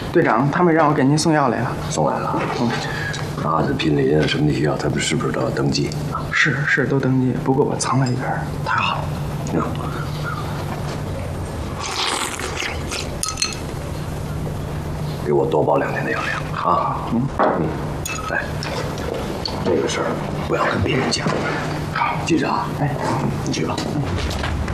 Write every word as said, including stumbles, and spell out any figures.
队长，他们让我给您送药来了。 送来了。嗯。阿子濒临什么需要，他们是不是都要登记？ 是是，都登记。不过我藏在一边。 太好了。嗯。给我多报两天的药量啊！嗯嗯。来，这个事儿不要跟别人讲。好，记着啊。哎，你去吧。嗯。